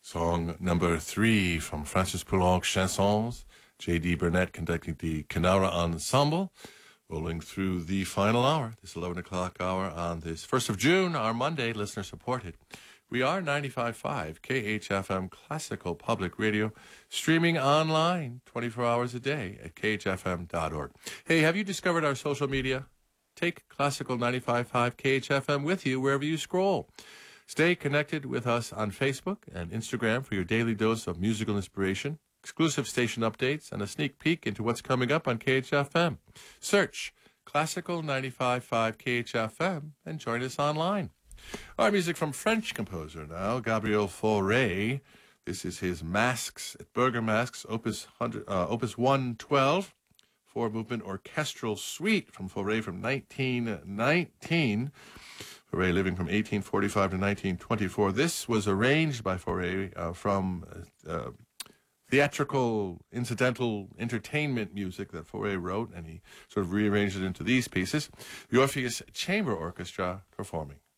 Song number 3 from Francis Poulenc Chansons, J.D. Burnett conducting the Kenara Ensemble, rolling through the final hour, this 11 o'clock hour on this 1st of June, our Monday, listener supported. We are 95.5 KHFM Classical Public Radio, streaming online 24 hours a day at khfm.org. Hey, have you discovered our social media? Take Classical 95.5 KHFM with you wherever you scroll. Stay connected with us on Facebook and Instagram for your daily dose of musical inspiration, exclusive station updates, and a sneak peek into what's coming up on KHFM. Search Classical 95.5 KHFM and join us online. Our music from French composer now, Gabriel Fauré. This is his Masques at Burger Masques, Opus 112, four-movement orchestral suite from Fauré from 1919. Fauré living from 1845 to 1924. This was arranged by Fauré from theatrical, incidental entertainment music that Fauré wrote, and he sort of rearranged it into these pieces. The Orpheus Chamber Orchestra performing.